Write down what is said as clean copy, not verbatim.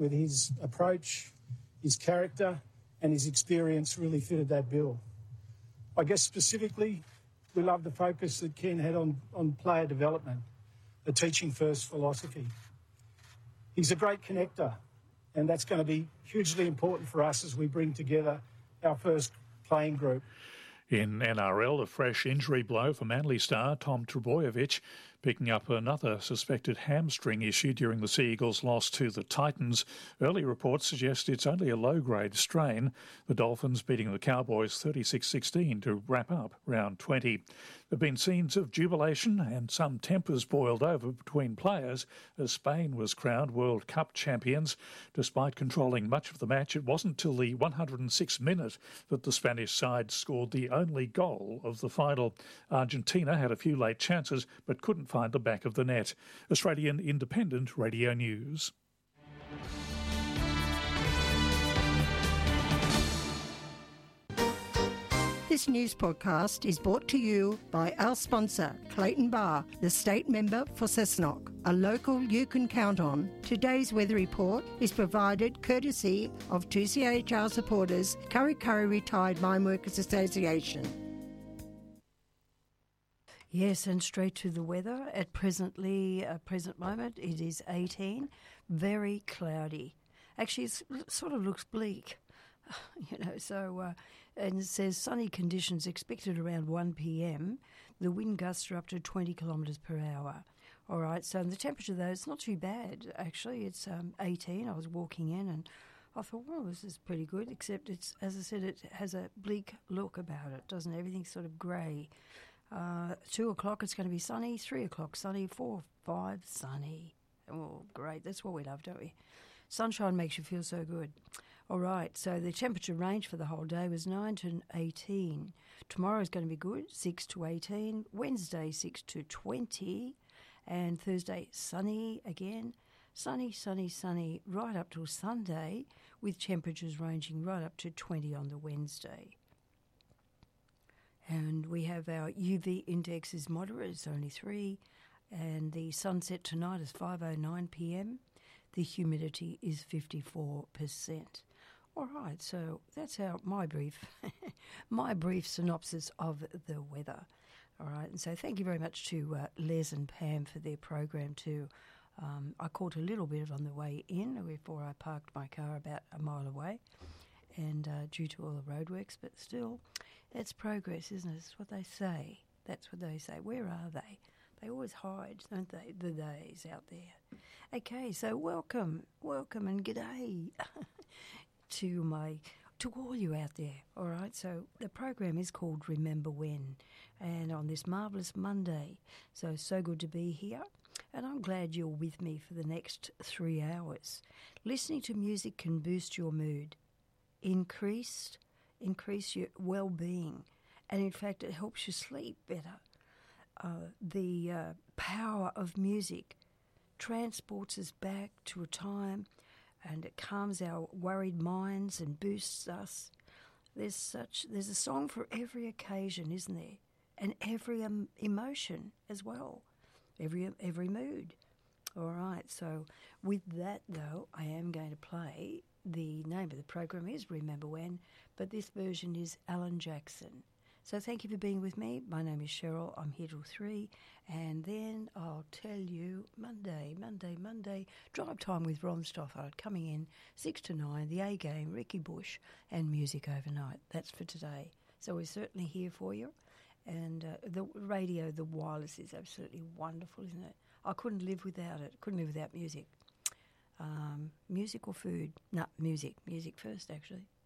with his approach, his character and his experience really fitted that bill. I guess specifically, we love the focus that Ken had on player development, a teaching-first philosophy. He's a great connector, and that's going to be hugely important for us as we bring together our first playing group. In NRL, a fresh injury blow for Manly star Tom Trbojevic, picking up another suspected hamstring issue during the Sea Eagles' loss to the Titans. Early reports suggest it's only a low-grade strain. The Dolphins beating the Cowboys 36-16 to wrap up round 20. There have been scenes of jubilation and some tempers boiled over between players as Spain was crowned World Cup champions. Despite controlling much of the match, it wasn't till the 106th minute that the Spanish side scored the only goal of the final. Argentina had a few late chances but couldn't find the back of the net. Australian Independent Radio News. This news podcast is brought to you by our sponsor, Clayton Bar, the state member for Cessnock, a local you can count on. Today's weather report is provided courtesy of 2CHR supporters, Kurri Kurri Retired Mine Workers Association. Yes, and straight to the weather. At present moment, it is 18, very cloudy. Actually, it sort of looks bleak. And it says sunny conditions expected around 1 p.m. The wind gusts are up to 20 kilometres per hour. All right, so the temperature, though, it's not too bad, actually. It's 18. I was walking in and I thought, well, this is pretty good, except it's, as I said, it has a bleak look about it, doesn't it? Everything's sort of grey. 2 o'clock, it's going to be sunny. 3 o'clock, sunny. 4, 5, sunny. Oh, great. That's what we love, don't we? Sunshine makes you feel so good. All right, so the temperature range for the whole day was 9 to 18. Tomorrow is going to be good, 6 to 18. Wednesday, 6 to 20. And Thursday, sunny again. Sunny, sunny, sunny, right up till Sunday, with temperatures ranging right up to 20 on the Wednesday. And we have our UV index is moderate, it's only 3. And the sunset tonight is 5:09 p.m. The humidity is 54%. All right, so that's my brief synopsis of the weather. All right, and so thank you very much to Les and Pam for their program too. I caught a little bit on the way in before I parked my car about a mile away, and due to all the roadworks, but still, it's progress, isn't it? It's what they say. That's what they say. Where are they? They always hide, don't they, the days out there. Okay, so welcome and g'day to all you out there, all right? So the program is called Remember When, and on this marvellous Monday, so good to be here, and I'm glad you're with me for the next 3 hours. Listening to music can boost your mood, increase your well-being, and in fact it helps you sleep better. The power of music transports us back to a time, and it calms our worried minds and boosts us. There's a song for every occasion, isn't there? And every emotion as well, every mood. All right, so with that though, I am going to play, the name of the program is Remember When, but this version is Alan Jackson. So thank you for being with me. My name is Cheryl. I'm here till 3. And then I'll tell you Monday, Drive Time with Ron Stothard coming in 6 to 9, the A-Game, Ricky Bush, and Music Overnight. That's for today. So we're certainly here for you. And the radio, the wireless is absolutely wonderful, isn't it? I couldn't live without it. Couldn't live without music. Music or food? No, music. Music first, actually.